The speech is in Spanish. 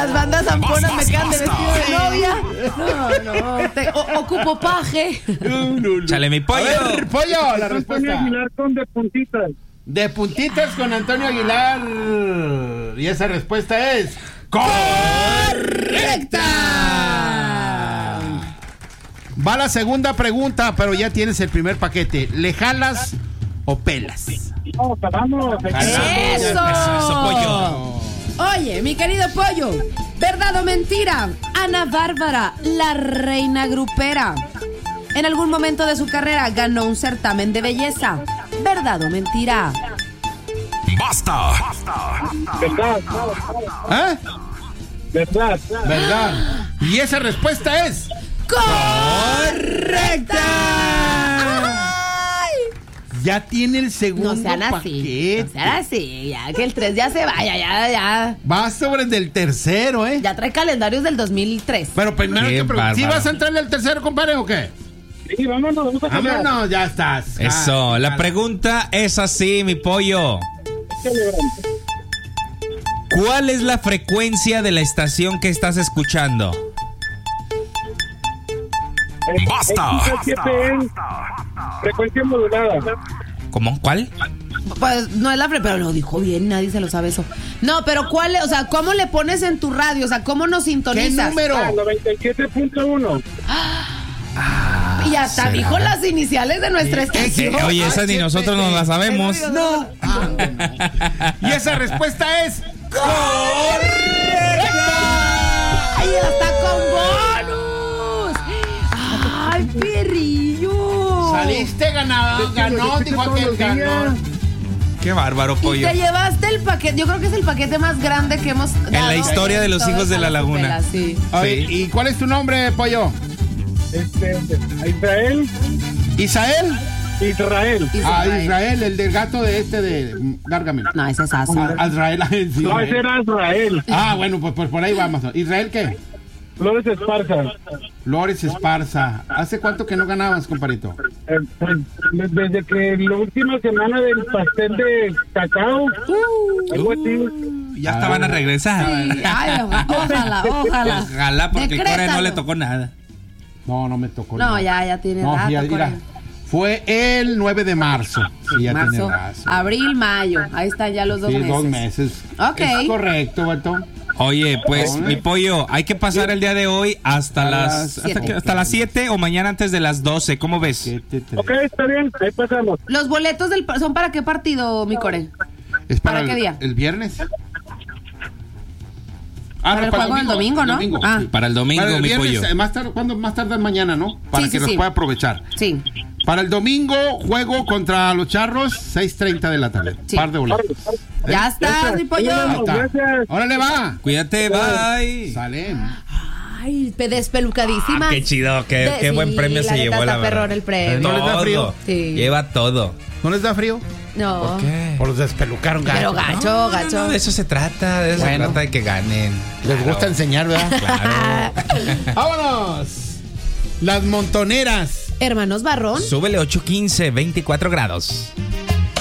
las bandas zamponas me quedan de vestido de novia. No. Ocupo paje. Chale, mi pollo. A ver, pollo, la respuesta. Antonio Aguilar con De Puntitas. De puntitas con Antonio Aguilar. Y esa respuesta es correcta. Va la segunda pregunta, pero ya tienes el primer paquete. ¿Le jalas o pelas? No, vamos. ¡Eso, pollo! Oye, mi querido pollo, ¿verdad o mentira? Ana Bárbara, la reina grupera, en algún momento de su carrera ganó un certamen de belleza. ¿Verdad o mentira? ¡Basta! ¿Verdad? ¿Eh? ¿Verdad? ¿Verdad? Y esa respuesta es correcta. Ya tiene el segundo No sean así, paquete. no sean así, ya que el 3 ya se vaya, ya. Va sobre el del tercero, ¿eh? Ya trae calendarios del 2003. Pero primero Qué que preguntar, ¿sí bárbaro. vas a entrarle al tercero, compadre, o qué? Sí, vámonos, vamos a cambiar. Vámonos, ya estás. Eso, la pregunta es así, mi pollo. ¿Cuál es la frecuencia de la estación que estás escuchando? ¡Basta! XFM, frecuencia modulada. ¿Cómo? ¿Cuál? Pues no es pero lo dijo bien, nadie se lo sabe eso. No, pero ¿cuál? O sea, ¿cómo le pones en tu radio? O sea, ¿cómo nos ¿Qué sintonizas? número? 97.1. Y hasta será. dijo las iniciales de nuestra estación. Oye, esa ni nosotros nos la sabemos. No. Y esa respuesta es ¡Ay, hasta con bonus! ¡Ay, perrillo! saliste ganado, ganó, dijo aquel ganó. Qué bárbaro, Y pollo. te llevaste el paquete, yo creo que es el paquete más grande que hemos dado. la historia de los Todos hijos de a la laguna. escuela, sí. Oye, Sí. ¿y cuál es tu nombre, pollo? Israel. ¿Isael? Israel. Israel, el del gato de Gargamel. No, ese es Asa. Israel. Sí. No, ese era Israel. Bueno, pues por ahí vamos. ¿Israel qué? Flores Esparza. Lores Esparza. ¿Hace cuánto que no ganabas, compadrito? Pues, desde que la última semana del pastel de cacao. Algo así. Ya hasta van a regresar. Sí, ay, ojalá. Ojalá, porque el core no Decrétalo. le tocó nada. No me tocó. No, ya tiene No, rato. mira, Core. fue el 9 de marzo. Sí, ya Marzo, tiene razón. abril, mayo. Ahí están ya los 2 Sí, meses. 2 meses. Ok. Es correcto, Beto. Oye, pues, Hola. mi pollo, hay que pasar el día de hoy hasta A las las- hasta las 7 o mañana antes de las 12. ¿Cómo ves? 7, 3. Ok, está bien, ahí pasamos. Los boletos son para qué partido, mi core? ¿Es ¿Para qué día? el viernes? Para el juego del domingo, ¿no? Ah. sí. Para el domingo, Para el mi viernes, pollo. más tarde mañana, ¿no? Para Sí, que sí, los sí. pueda aprovechar. Sí. Para el domingo, juego contra los Charros, 6:30 de la tarde. Sí. Par de boletos. Ya estás, mi pollo. Ahí está. Gracias. Órale, va. Cuídate, bye. Salen. Ay, despelucadísima. Qué chido, qué buen premio se llevó, la verdad. perrón el premio. ¿No les da frío? Sí. Lleva todo. ¿No les da frío? No. O los despelucaron, Pero gacho. No, de eso se trata, se trata de que ganen. Les gusta enseñar, ¿verdad? Claro. ¡Vámonos! Las montoneras. Hermanos Barrón. Súbele 8:15, 24 grados.